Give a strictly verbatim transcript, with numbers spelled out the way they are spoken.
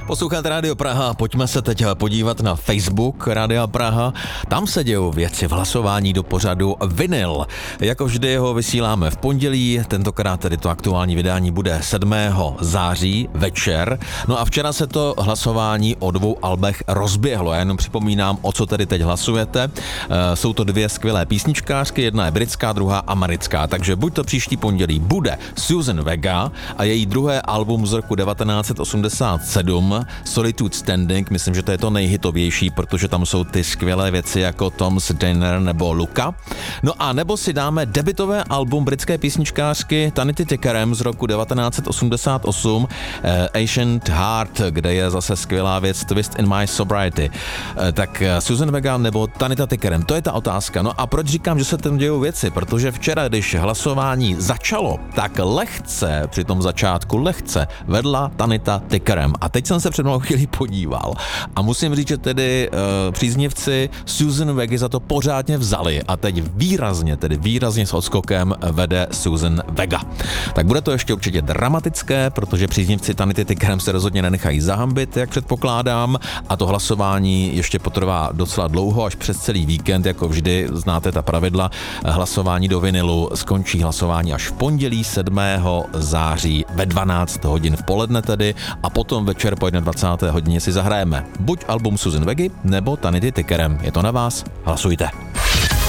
Posloucháte Rádio Praha, pojďme se teď podívat na Facebook Rádia Praha. Tam se dějou věci v hlasování do pořadu Vinyl. Jako vždy ho vysíláme v pondělí, tentokrát tedy to aktuální vydání bude sedmého září večer. No a včera se to hlasování o dvou albech rozběhlo. Já jenom připomínám, o co tedy teď hlasujete. Jsou to dvě skvělé písničkářky, jedna je britská, druhá americká. Takže buď to příští pondělí bude Susan Vega a její druhé album z roku devatenáct set osmdesát sedm Solitude Standing, myslím, že to je to nejhitovější, protože tam jsou ty skvělé věci jako Tom's Dinner nebo Luka. No a nebo si dáme debutové album britské písničkářky Tanity Tickerem z roku devatenáct set osmdesát osm eh, Ancient Heart, kde je zase skvělá věc Twist in My Sobriety. Eh, tak Susan Vega nebo Tanita Tickerem, to je ta otázka. No a proč říkám, že se tam dějou věci? Protože včera, když hlasování začalo, tak lehce, při tom začátku lehce, vedla Tanita Tickerem. A teď jsem se před mnou chvíli podíval a musím říct, že tedy uh, příznivci Susan Vegy za to pořádně vzali a teď výrazně, tedy výrazně s odskokem vede Susan Vega. Tak bude to ještě určitě dramatické, protože příznivci Tanity Tickerem se rozhodně nenechají zahambit, jak předpokládám, a to hlasování ještě potrvá docela dlouho, až přes celý víkend, jako vždy, znáte ta pravidla, hlasování do vinylu skončí hlasování až v pondělí sedmého září ve dvanáct hodin v poledne tedy a potom večer po dvacáté jedné hodině si zahrajeme buď album Susan Vegy nebo Tanity Tickerem. Je to na vás, hlasujte.